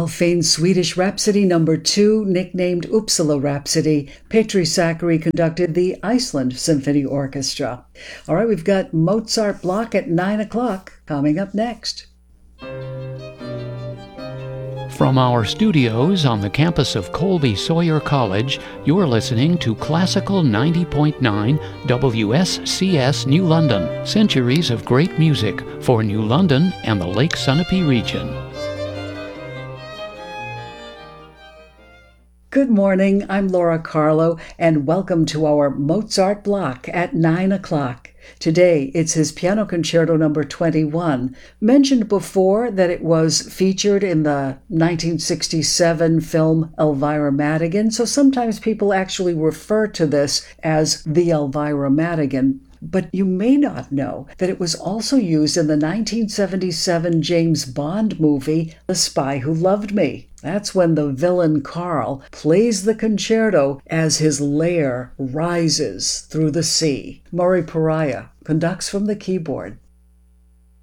Delphine's Swedish Rhapsody No. 2, nicknamed Uppsala Rhapsody. Petri Sakari conducted the Iceland Symphony Orchestra. All right, we've got Mozart Block at 9 o'clock coming up next. From our studios on the campus of Colby Sawyer College, you're listening to Classical 90.9 WSCS New London. Centuries of great music for New London and the Lake Sunapee region. Good morning, I'm Laura Carlo, and welcome to our Mozart Block at 9 o'clock. Today, it's his Piano Concerto No. 21. Mentioned before that it was featured in the 1967 film Elvira Madigan, so sometimes people actually refer to this as the Elvira Madigan. But you may not know that it was also used in the 1977 James Bond movie, The Spy Who Loved Me. That's when the villain Carl plays the concerto as his lair rises through the sea. Murray Pariah conducts from the keyboard.